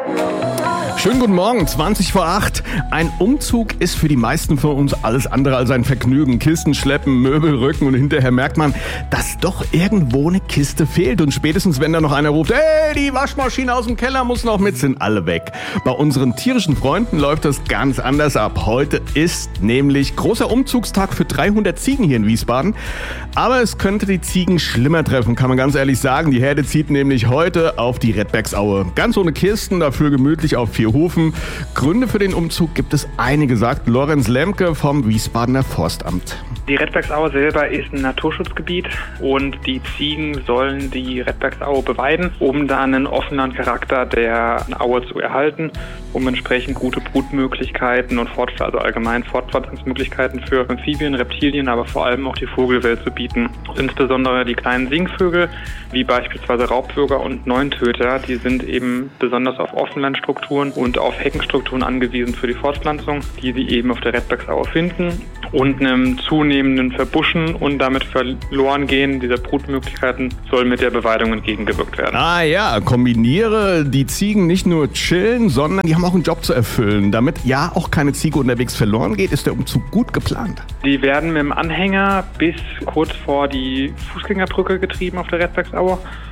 Schönen guten Morgen, 20 vor 8. Ein Umzug ist für die meisten von uns alles andere als ein Vergnügen. Kisten schleppen, Möbel rücken und hinterher merkt man, dass doch irgendwo eine Kiste fehlt. Und spätestens, wenn da noch einer ruft, hey, die Waschmaschine aus dem Keller muss noch mit, sind alle weg. Bei unseren tierischen Freunden läuft das ganz anders ab. Heute ist nämlich großer Umzugstag für 300 Ziegen hier in Wiesbaden. Aber es könnte die Ziegen schlimmer treffen, kann man ganz ehrlich sagen. Die Herde zieht nämlich heute auf die Redbergsaue. Ganz ohne Kisten, dafür gemütlich auf 4 Hufen. Gründe für den Umzug gibt es einige, sagt Lorenz Lemke vom Wiesbadener Forstamt. Die Redbergsaue selber ist ein Naturschutzgebiet und die Ziegen sollen die Redbergsaue beweiden, um da einen offenen Charakter der Aue zu erhalten, um entsprechend gute Brutmöglichkeiten und also allgemein Fortpflanzungsmöglichkeiten für Amphibien, Reptilien, aber vor allem auch die Vogelwelt zu bieten. Insbesondere die kleinen Singvögel, wie beispielsweise Raubvögel und Neuntöter, die sind eben besonders auf Offenlandstrukturen und auf Heckenstrukturen angewiesen für die Fortpflanzung, die sie eben auf der Redbergsaue finden. Und einem zunehmenden Verbuschen und damit verloren gehen dieser Brutmöglichkeiten soll mit der Beweidung entgegengewirkt werden. Ah ja, kombiniere die Ziegen nicht nur chillen, sondern die haben auch einen Job zu erfüllen. Damit ja auch keine Ziege unterwegs verloren geht, ist der Umzug gut geplant. Die werden mit dem Anhänger bis kurz vor die Fußgängerbrücke getrieben auf der Redbergsaue